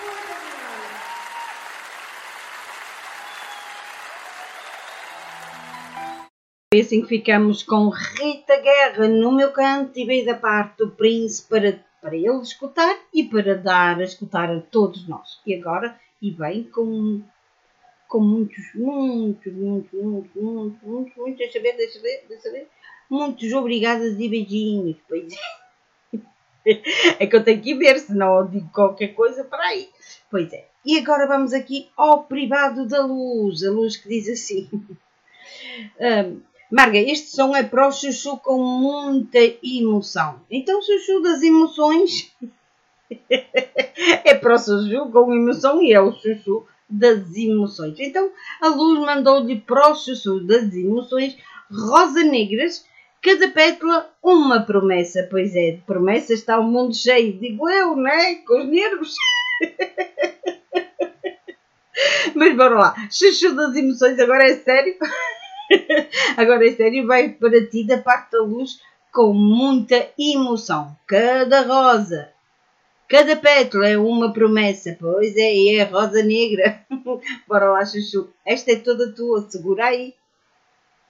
É assim que ficamos com Rita Guerra no meu canto e veio da parte do príncipe para ele escutar e para dar a escutar a todos nós. E agora, e bem com muitos, deixa ver, muitos obrigadas e beijinhos, pois é que eu tenho que ver, senão eu digo qualquer coisa para aí. Pois é. E agora vamos aqui ao privado da Luz, a Luz que diz assim... Marga, este som é para o Chuchu com muita emoção. Então, Chuchu das emoções é para o Chuchu com emoção e é o Chuchu das emoções. Então, a Luz mandou-lhe para o Chuchu das emoções Rosa Negras, cada pétala uma promessa. Pois é, de promessas está o mundo cheio, digo eu, né? Com os nervos. Mas bora lá, Chuchu das emoções, agora é sério? Agora é sério, vai para ti da parte da Luz com muita emoção. Cada rosa, cada pétala é uma promessa. Pois é, é rosa negra. Bora lá, Chuchu. Esta é toda tua, segura aí.